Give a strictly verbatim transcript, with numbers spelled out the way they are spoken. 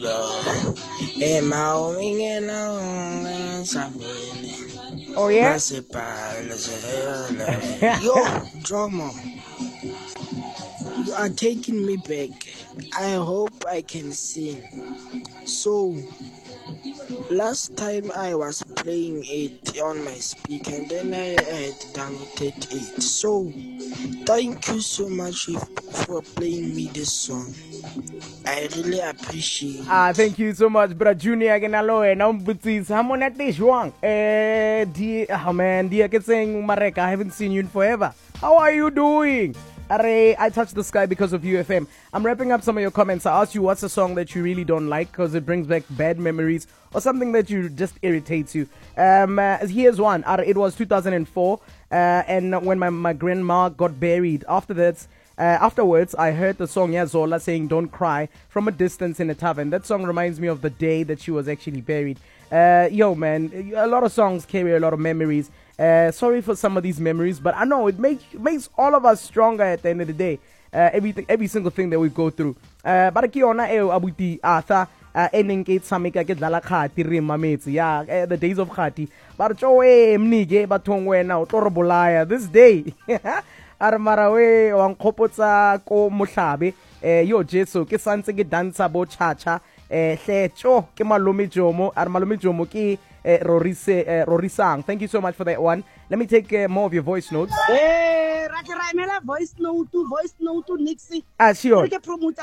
Am I moving along? Oh yeah. Yo, drama. You are taking me back. I hope I can sing. So, last time I was playing it on my speaker and then I had downloaded it. So, thank you so much for playing me this song. I really appreciate it. Ah, thank you so much, bro. Junior Genaloe. Now, Butsis, how many days wrong? Eh, dear, oh man, dear, get saying Marek, I haven't seen you in forever. How are you doing? Array, I touched the sky because of U F M. I'm wrapping up some of your comments. I asked you what's a song that you really don't like because it brings back bad memories or something that you just irritates you. Um, uh, here's one. It was two thousand four, uh, and when my, my grandma got buried. After that, uh, afterwards, I heard the song Yazola saying "Don't Cry" from a distance in a tavern. That song reminds me of the day that she was actually buried. Uh, yo, man, a lot of songs carry a lot of memories. Uh, sorry for some of these memories, but I know it makes makes all of us stronger at the end of the day. Uh, everything, every single thing that we go through. Uh, but ki ona eo abuti ata eneng ke tsameka ke dlala khati re mametse ya the days of khati. But tsoe mnike bathong wena o tlo re bolaya this day. Are marawe wa nkgopotsa ko mohlabe eh yo Jesu ke santse ke dansa bo chacha eh hletso ke malome jomo are malome jomo ke Uh, Rorise, uh, Rorisang. Thank you so much for that one. Let me take uh, more of your voice notes. Eh, voice note to voice note to Nixie. Ah, sure.